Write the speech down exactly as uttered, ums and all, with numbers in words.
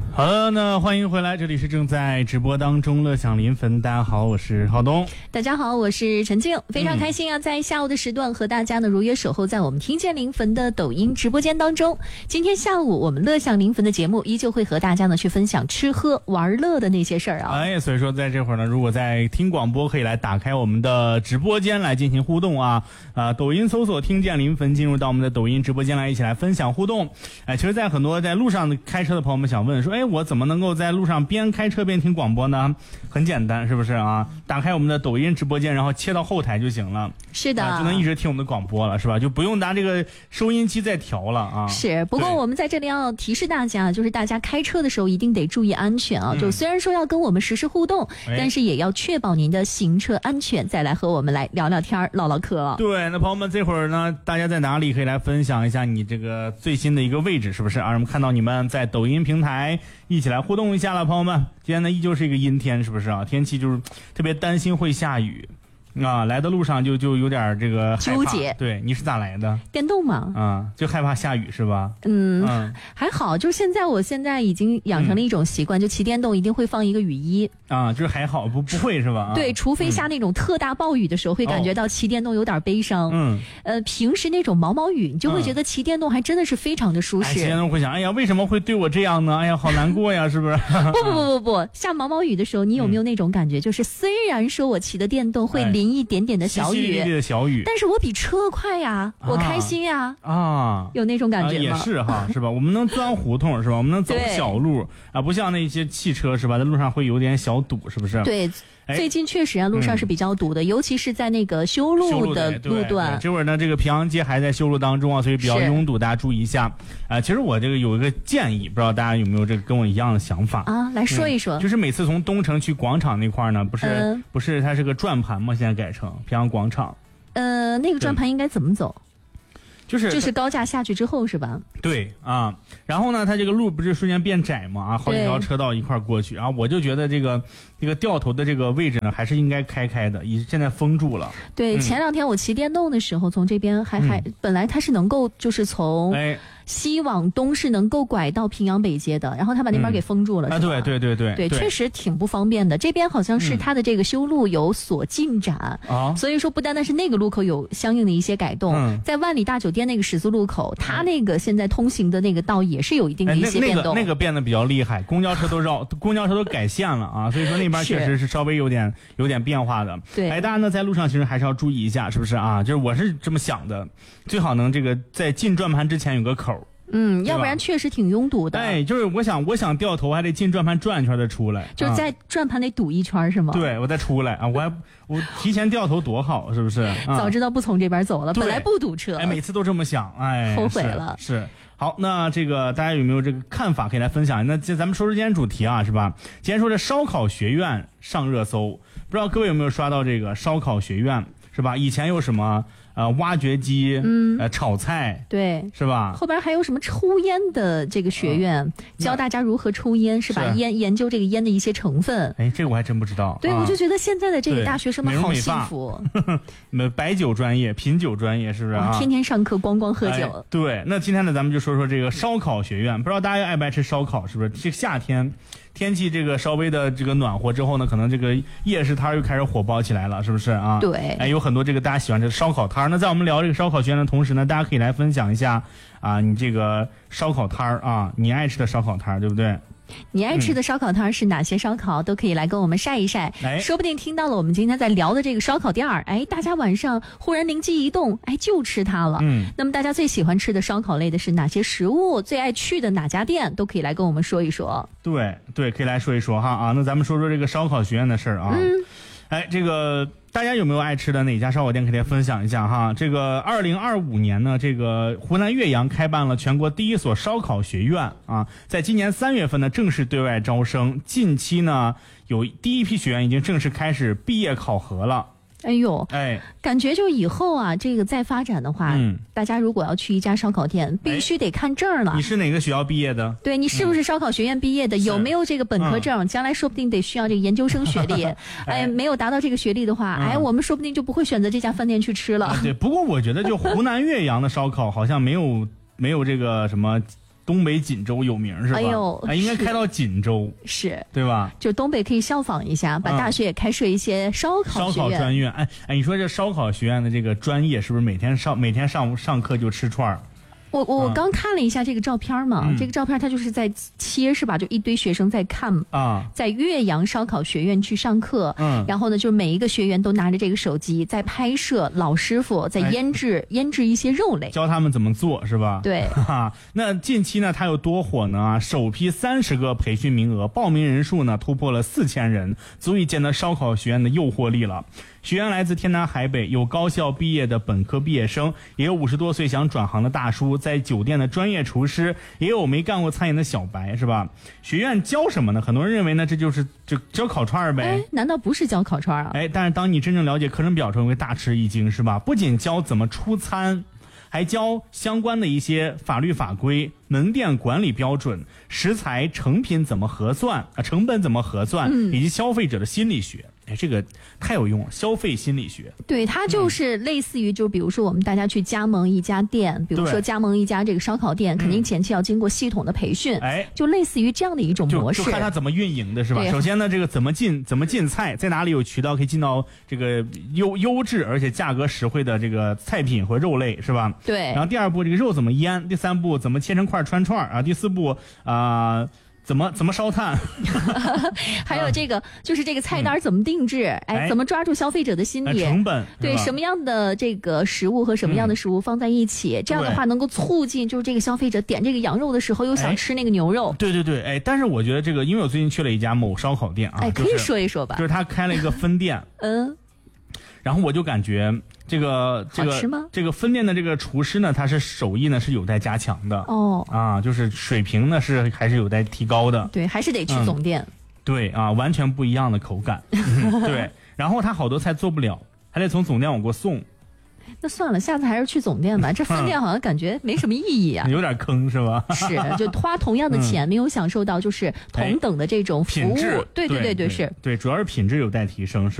好的，那欢迎回来，这里是正在直播当中乐享临汾。大家好，我是浩东。 大家好，我是陈静，非常开心啊，在下午的时段和大家呢如约守候在我们听见临汾的抖音直播间当中。今天下午我们乐享临汾的节目依旧会和大家呢去分享吃喝玩乐的那些事儿啊。 哎，所以说在这会儿呢，如果在听广播，可以来打开我们的直播间来进行互动啊啊、呃！抖音搜索听见临汾，进入到我们的抖音直播间来一起来分享互动。哎，其实，在很多在路上开车的朋友们想问说，哎，我怎么能够在路上边开车边听广播呢？很简单，是不是啊？打开我们的抖音直播间，然后切到后台就行了。 是的、 啊，就能一直听我们的广播了，是吧？就不用拿这个收音机再调了啊。 是，不过我们在这里要提示大家，就是大家开车的时候一定得注意安全啊。嗯、就虽然说要跟我们实时互动，哎、但是也要确保您的行车安全，再来和我们来聊聊天、唠唠嗑。 对，那朋友们，这会儿呢，大家在哪里可以来分享一下你这个最新的一个位置，是不是啊？我们看到你们在抖音平台一起来互动一下了，朋友们。今天呢，依旧是一个阴天，是不是啊？天气就是特别担心会下雨。啊，来的路上就就有点这个纠结。 对，你是咋来的？ 电动嘛。 啊，就害怕下雨是吧？ 嗯，嗯还好，就是现在我现在已经养成了一种习惯，嗯、就骑电动一定会放一个雨衣。 啊，就是还好，不不会是吧？ 对，除非下那种特大暴雨的时候，嗯、会感觉到骑电动有点悲伤。嗯，呃，平时那种毛毛雨，你就会觉得骑电动还真的是非常的舒适。 哎、骑电动会想，哎呀，为什么会对我这样呢？哎呀，好难过呀，是不是？ 不不不不不，下毛毛雨的时候，你有没有那种感觉？嗯、就是虽然说我骑的电动会淋一点点的小。 小雨，淅淅的小雨， 但是我比车快呀，啊、我开心呀， 啊， 有那种感觉吗？ 啊、也是哈，是吧？我们能钻胡同是吧？我们能走小路啊，不像那些汽车是吧？在路上会有点小堵，是不是？ 对。最近确实啊，路上是比较堵的，嗯、尤其是在那个修路的路段。 这会儿呢，这个平阳街还在修路当中啊，所以比较拥堵，大家注意一下。啊、呃，其实我这个有一个建议，不知道大家有没有这个跟我一样的想法啊？来说一说。 嗯、就是每次从东城去广场那块呢，不是、呃、不是它是个转盘吗？现在改成平阳广场。 呃，那个转盘应该怎么走？ 就是就是高架下去之后是吧？ 对啊，然后呢，它这个路不是瞬间变窄吗？啊，好几条车道一块过去，然后我就觉得这个这个掉头的这个位置呢，还是应该开开的，已现在封住了。 对，嗯、前两天我骑电动的时候，从这边还、嗯、还本来它是能够就是从西往东是能够拐到平阳北街的，然后他把那边给封住了。 嗯、啊，对对对对对，确实挺不方便的。这边好像是它的这个修路有所进展啊，嗯、所以说不单单是那个路口有相应的一些改动，嗯、在万里大酒店那个十字路口，它那个现在通行的那个道也是有一定的一些变动。 哎、那, 那个那个变得比较厉害，公交车都绕，公交车都改线了啊，所以说那边确实是稍微有点有点变化的。 对， 哎，大家呢在路上其实还是要注意一下，是不是啊？就是我是这么想的，最好能这个在进转盘之前有个口。 嗯，要不然确实挺拥堵的。 哎，就是我想，我想掉头还得进转盘转一圈再出来， 就是在转盘得堵一圈是吗？ 对，我再出来啊，我还我提前掉头多好，是不是？啊、 早知道不从这边走了，本来不堵车。 哎，每次都这么想，哎， 后悔了。 是。是好，那这个大家有没有这个看法可以来分享？那这咱们说说今天主题啊，是吧？今天说这烧烤学院上热搜，不知道各位有没有刷到这个烧烤学院，是吧？以前有什么？呃，挖掘机，嗯，呃，炒菜， 对， 是吧？ 后边还有什么抽烟的这个学院，嗯、教大家如何抽烟，是吧？是烟研究这个烟的一些成分。 哎，这个我还真不知道。 对， 啊、 我就觉得现在的这个大学生们好幸福。 没白酒专业、品酒专业，是不是啊？ 天天上课，光光喝酒、 哎。对，那今天呢，咱们就说说这个烧烤学院。不知道大家爱不爱吃烧烤，是不是？这个夏天。天气这个稍微的这个暖和之后呢，可能这个夜市摊又开始火爆起来了，是不是啊？ 对， 哎，有很多这个大家喜欢这个烧烤摊。那在我们聊这个烧烤学院的同时呢，大家可以来分享一下啊，你这个烧烤摊啊，你爱吃的烧烤摊，对不对？ 你爱吃的烧烤摊是哪些烧烤、嗯、都可以来跟我们晒一晒、哎、说不定听到了我们今天在聊的这个烧烤店儿，哎，大家晚上忽然灵机一动，哎，就吃它了。嗯，那么大家最喜欢吃的烧烤类的是哪些食物？最爱去的哪家店？都可以来跟我们说一说。 对对，可以来说一说哈啊。那咱们说说这个烧烤学院的事儿啊。嗯，哎，这个大家有没有爱吃的哪家烧烤店？可以分享一下哈。这个二零二五年呢，这个湖南岳阳开办了全国第一所烧烤学院啊，在今年三月份呢正式对外招生，近期呢有第一批学员已经正式开始毕业考核了。 哎呦， 哎， 感觉就以后啊，这个再发展的话，嗯，大家如果要去一家烧烤店，必须得看证了。 你是哪个学校毕业的？ 对，你是不是烧烤学院毕业的？嗯、有没有这个本科证？嗯、将来说不定得需要这个研究生学历。哎, 哎，没有达到这个学历的话，嗯、哎，我们说不定就不会选择这家饭店去吃了。 啊、对，不过我觉得就湖南岳阳的烧烤好像没有没有这个什么。 东北锦州有名是吧？ 哎呦， 哎，应该开到锦州， 是， 对吧？ 就东北可以效仿一下，把大学也开设一些烧烤学院。烧烤专院，哎哎，你说这烧烤学院的这个专业是不是每天上每天上上课就吃串儿？ 我我刚看了一下这个照片嘛，嗯、这个照片它就是在切是吧？就一堆学生在看啊，在岳阳烧烤学院去上课，嗯，然后呢，就每一个学员都拿着这个手机在拍摄老师傅在腌制、哎、腌制一些肉类， 教他们怎么做是吧？ 对， 哈，那近期呢，它有多火呢？啊，首批三十个培训名额，报名人数呢突破了四千人，足以见得烧烤学院的诱惑力了。学员来自天南海北，有高校毕业的本科毕业生，也有五十多岁想转行的大叔，在酒店的专业厨师，也有没干过餐饮的小白，是吧？学院教什么呢？很多人认为呢，这就是就教烤串呗。 哎，难道不是教烤串啊？ 哎，但是当你真正了解课程表之后，会大吃一惊，是吧？不仅教怎么出餐，还教相关的一些法律法规、门店管理标准、食材成品怎么核算啊，成本怎么核算，嗯、以及消费者的心理学。哎，这个太有用了，消费心理学。 对，它就是类似于，就比如说我们大家去加盟一家店，比如说加盟一家这个烧烤店，肯定前期要经过系统的培训，哎、嗯，就类似于这样的一种模式。 就, 就看它怎么运营的是吧？首先呢，这个怎么进怎么进菜，在哪里有渠道可以进到这个优优质而且价格实惠的这个菜品和肉类是吧？ 对。 然后第二步，这个肉怎么腌？第三步，怎么切成块穿串啊？第四步啊。呃怎么怎么烧炭？ 还有这个、嗯、就是这个菜单怎么定制？嗯、哎，怎么抓住消费者的心理？ 哎、成本对什么样的这个食物和什么样的食物放在一起，嗯、这样的话能够促进就是这个消费者点这个羊肉的时候又想吃那个牛肉。 哎、对对对，哎，但是我觉得这个，因为我最近去了一家某烧烤店啊， 哎，可以说一说吧， 就是他开了一个分店， 嗯， 然后我就感觉。这个这个这个分店的这个厨师呢，他是手艺呢是有待加强的哦啊，就是水平呢是还是有待提高的。 对，还是得去总店。嗯、 对啊，完全不一样的口感。嗯、对，然后他好多菜做不了，还得从总店往过送。 那算了，下次还是去总店吧。这分店好像感觉没什么意义啊， 有点坑是吧？ 是，就花同样的钱，没有享受到就是同等的这种服务。 品质， 对对对对，是。 对，主要是品质有待提升。